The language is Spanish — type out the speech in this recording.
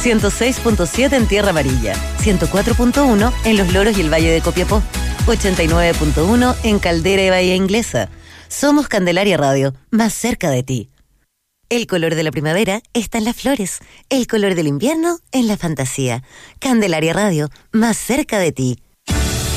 106.7 en Tierra Amarilla, 104.1 en Los Loros y el Valle de Copiapó, 89.1 en Caldera y Bahía Inglesa. Somos Candelaria Radio, más cerca de ti. El color de la primavera está en las flores, el color del invierno en la fantasía. Candelaria Radio, más cerca de ti.